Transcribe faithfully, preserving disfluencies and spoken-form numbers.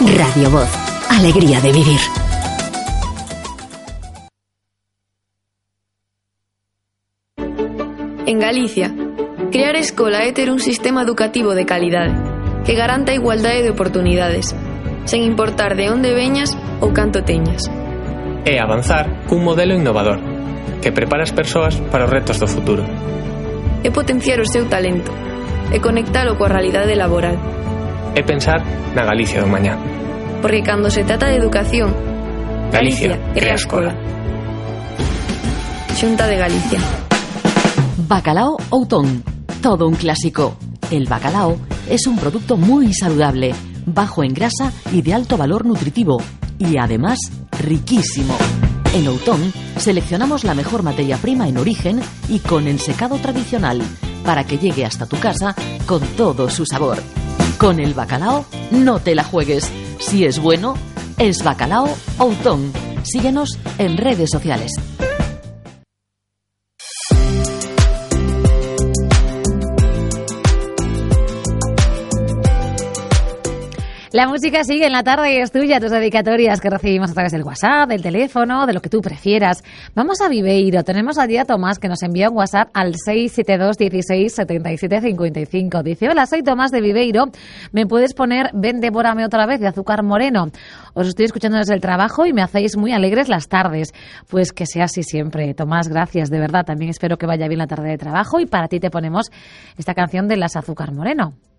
Radio Voz, alegría de vivir. En Galicia, crear escola é ter un sistema educativo de calidade que garanta a igualdade de oportunidades, sen importar de onde veñas ou canto teñas. É avanzar cun modelo innovador que prepara as persoas para os retos do futuro. É potenciar o seu talento e conectalo coa realidade laboral. É pensar na Galicia do mañá. Porque cando se trata de educación, Galicia, Galicia crea escola. Xunta de Galicia. Bacalao Outón, todo un clásico. El bacalao es un producto muy saludable, bajo en grasa y de alto valor nutritivo, y además riquísimo. En Outón seleccionamos la mejor materia prima en origen y con ensecado tradicional, para que llegue hasta tu casa con todo su sabor. Con el bacalao no te la juegues. Si es bueno, es Bacalao Outón. Síguenos en redes sociales. La música sigue en la tarde y es tuya, tus dedicatorias que recibimos a través del WhatsApp, del teléfono, de lo que tú prefieras. Vamos a Viveiro. Tenemos a Día Tomás que nos envía un WhatsApp al seis siete dos, dieciséis, setenta y siete, cincuenta y cinco. Dice: hola, soy Tomás de Viveiro. ¿Me puedes poner Ven, devórame otra vez de Azúcar Moreno? Os estoy escuchando desde el trabajo y me hacéis muy alegres las tardes. Pues que sea así siempre. Tomás, gracias, de verdad. También espero que vaya bien la tarde de trabajo y para ti te ponemos esta canción de las Azúcar Moreno.